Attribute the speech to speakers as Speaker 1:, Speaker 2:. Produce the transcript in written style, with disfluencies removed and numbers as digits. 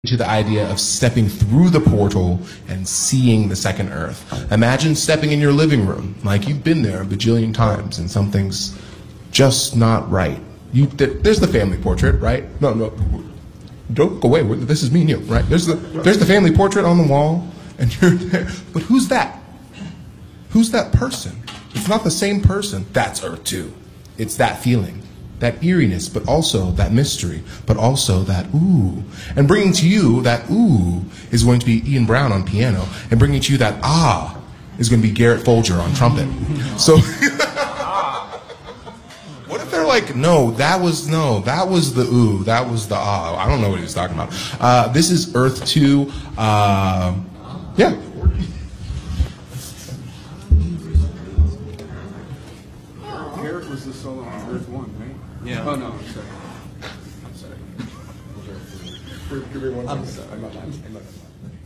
Speaker 1: to the idea of stepping through the portal and seeing the second Earth. Imagine stepping in your living room, like you've been there a bajillion times and something's just not right. There's the family portrait, right? No, don't go away. This is me and you, right? There's the family portrait on the wall, and you're there. But who's that? Who's that person? It's not the same person. That's Earth 2. It's that feeling, that eeriness, but also that mystery, but also that ooh. And bringing to you that ooh is going to be Ian Brown on piano, and bringing to you that ah is going to be Garrett Folger on trumpet. So what if they're like, no, that was the ooh, that was the ah. I don't know what he was talking about. This is Earth 2. Yeah.
Speaker 2: Garrett was the solo on Earth 1, right?
Speaker 3: Yeah.
Speaker 2: Oh, no, I'm sorry. I'm sorry.
Speaker 3: I'm sorry.